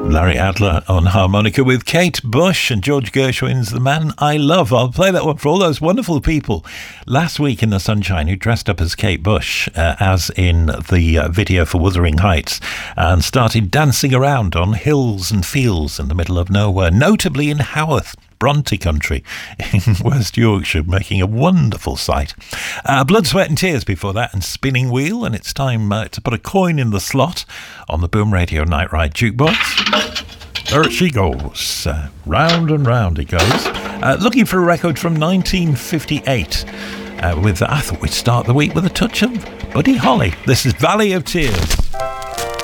Larry Adler on harmonica with Kate Bush and George Gershwin's The Man I Love. I'll play that one for all those wonderful people last week in the sunshine who dressed up as Kate Bush, as in the video for Wuthering Heights, and started dancing around on hills and fields in the middle of nowhere, notably in Haworth, Bronte country in West Yorkshire, making a wonderful sight. Blood, Sweat and Tears before that, and Spinning Wheel, and it's time to put a coin in the slot on the Boom Radio Night Ride jukebox. There she goes, round and round it goes. Looking for a record from 1958 I thought we'd start the week with a touch of Buddy Holly. This is Valley of Tears.